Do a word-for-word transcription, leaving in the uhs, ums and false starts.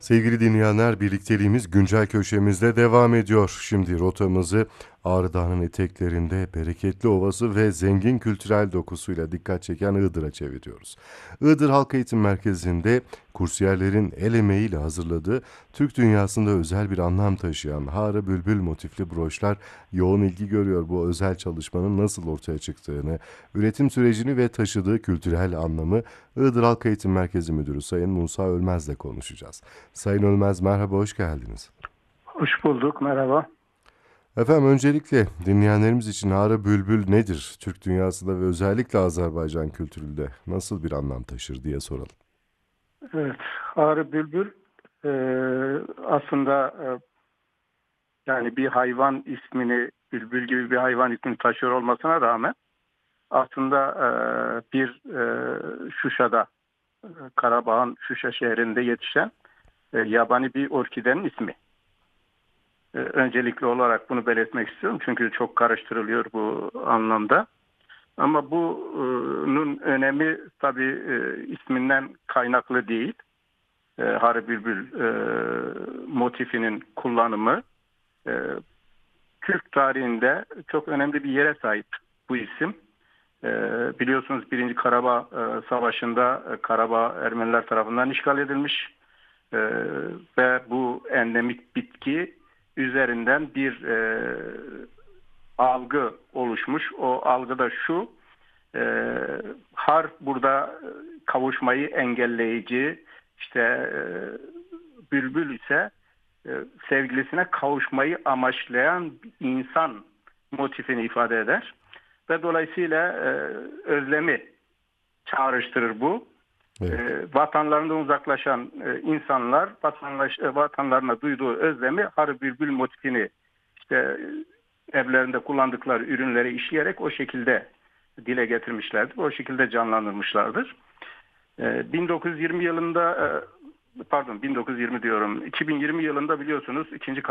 Sevgili dinleyenler, birlikteliğimiz güncel köşemizde devam ediyor. Şimdi rotamızı Ağrı Dağı'nın eteklerinde bereketli ovası ve zengin kültürel dokusuyla dikkat çeken Iğdır'a çeviriyoruz. Iğdır Halk Eğitim Merkezi'nde kursiyerlerin el emeğiyle hazırladığı, Türk dünyasında özel bir anlam taşıyan Harı Bülbül motifli broşlar yoğun ilgi görüyor. Bu özel çalışmanın nasıl ortaya çıktığını, üretim sürecini ve taşıdığı kültürel anlamı Iğdır Halk Eğitim Merkezi Müdürü Sayın Musa Ölmez'le konuşacağız. Sayın Ölmez, merhaba, hoş geldiniz. Hoş bulduk, merhaba. Efendim, öncelikle dinleyenlerimiz için Ağrı Bülbül nedir? Türk dünyasında ve özellikle Azerbaycan kültüründe nasıl bir anlam taşır diye soralım. Evet, Ağrı bülbül e, aslında e, yani bir hayvan ismini, bülbül gibi bir hayvan ismini taşıyor olmasına rağmen aslında e, bir e, Şuşa'da, e, Karabağ'ın Şuşa şehrinde yetişen e, yabani bir orkidenin ismi. E, öncelikli olarak bunu belirtmek istiyorum çünkü çok karıştırılıyor bu anlamda. Ama bunun önemi tabii e, isminden kaynaklı değil. E, Harı Bülbül e, motifinin kullanımı e, Türk tarihinde çok önemli bir yere sahip bu isim. E, biliyorsunuz Birinci Karabağ e, Savaşı'nda e, Karabağ Ermeniler tarafından işgal edilmiş e, ve bu endemik bitki üzerinden bir e, algı oluşmuş. O algı da şu: e, har burada kavuşmayı engelleyici, işte e, bülbül ise e, sevgilisine kavuşmayı amaçlayan bir insan motifini ifade eder. Ve dolayısıyla e, özlemi çağrıştırır bu. Evet. E, vatanlarından uzaklaşan e, insanlar vatanlaş, e, vatanlarına duyduğu özlemi Harı Bülbül motifini işte e, evlerinde kullandıkları ürünleri işleyerek o şekilde dile getirmişlerdir. O şekilde canlandırmışlardır. E, bin dokuz yüz yirmi yılında e, pardon bin dokuz yüz yirmi diyorum. iki bin yirmi yılında biliyorsunuz ikinci